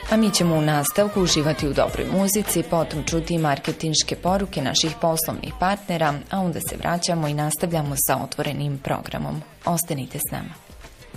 A mi ćemo u nastavku uživati u dobroj muzici, potom čuti marketinške poruke naših poslovnih partnera, a onda se vraćamo i nastavljamo sa otvorenim programom. Ostanite s nama.